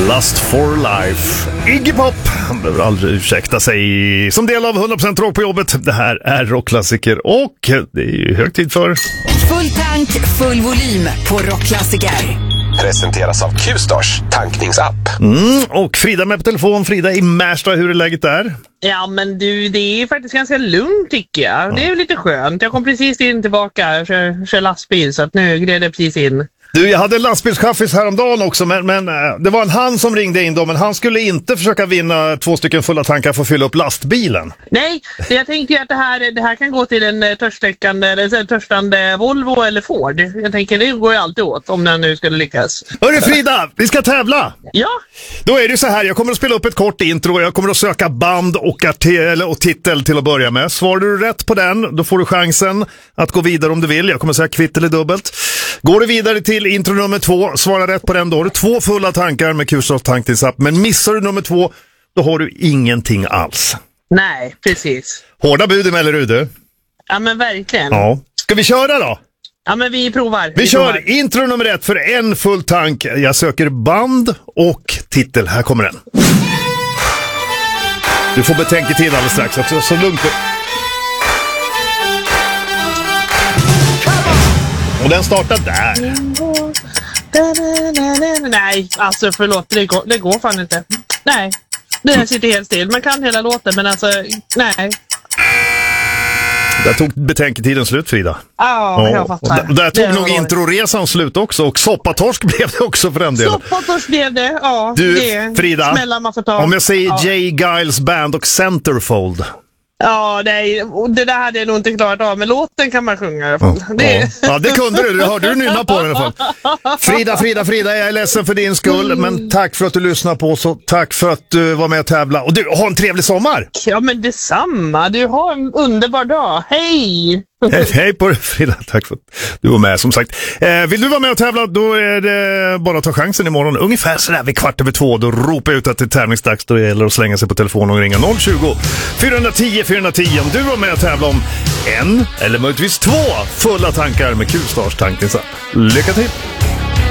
Lust for Life. Iggy Pop, han behöver aldrig ursäkta sig. Som del av 100% rock på jobbet. Det här är rockklassiker och det är ju hög tid för full tank, full volym på rockklassiker. Presenteras av Q-Stars tankningsapp. Och Frida med på telefon. Frida i Märsta, hur är läget där? Ja men du, det är faktiskt ganska lugnt tycker jag. Det är lite skönt. Jag kom precis tillbaka, kör lastbil så att nu gled jag precis in. Du, jag hade lastbilschaffis häromdagen också, men det var en han som ringde in då, men han skulle inte försöka vinna 2 stycken fulla tankar för att fylla upp lastbilen. Nej, jag tänker att det här kan gå till en törstande Volvo eller Ford. Jag tänker det går ju alltid åt om den nu skulle lyckas. Hörru Frida, vi ska tävla! Ja. Då är det så här, jag kommer att spela upp ett kort intro och jag kommer att söka band och titel till att börja med. Svarar du rätt på den, då får du chansen att gå vidare om du vill. Jag kommer att säga kvitt eller dubbelt. Går du vidare till intro nummer 2, svara rätt på den, då har du 2 fulla tankar med Q-Stars tankningsapp. Men missar du nummer 2, då har du ingenting alls. Nej, precis. Hårda bud emellertid du. Ja men verkligen. Ja. Ska vi köra då? Ja men vi provar. Vi kör intro nummer 1 för en full tank. Jag söker band och titel. Här kommer den. Du får betänketid alldeles strax också, så lugnt. Och den startar där. Nej, alltså förlåt, det går fan inte. Nej, det här sitter helt still. Man kan hela låten, men alltså, nej. Där tog betänketiden slut, Frida. Ja, jag fattar. Där tog nog introresan slut också. Och soppatorsk blev det också för en del. Soppatorsk blev det, ja. Du, det Frida, man får ta. om jag säger Jay Giles Band och Centerfold. Ja, nej, det där hade jag nog inte klarat av, men låten kan man sjunga i alla fall. Ja, det kunde du. Hörde du nynna på den i alla fall. Frida, jag är ledsen för din skull, men tack för att du lyssnar på oss och tack för att du var med och tävla. Och du, ha en trevlig sommar! Ja, men detsamma. Du har en underbar dag. Hej! Hej på dig, Frida. Tack för att du var med, som sagt. Vill du vara med och tävla, då är det bara att ta chansen imorgon. Ungefär sådär vid 1:15. Då ropar jag ut att det är tävlingsdags. Då gäller att slänga sig på telefonen och ringa 020-410-410 om du var med och tävla om 1 eller möjligtvis 2 fulla tankar med Q-Stars tankningsapp. Lycka till!